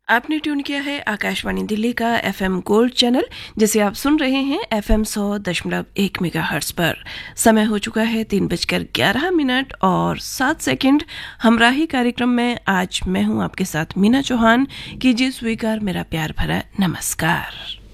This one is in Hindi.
आपने ट्यून किया है आकाशवाणी दिल्ली का एफएम गोल्ड चैनल, जिसे आप सुन रहे हैं एफएम 100.1 मेगाहर्ट्ज पर। समय हो चुका है 3:11 और 7 सेकंड। हमराही कार्यक्रम में आज मैं हूं आपके साथ मीना चौहान। कीजिए स्वीकार मेरा प्यार भरा नमस्कार।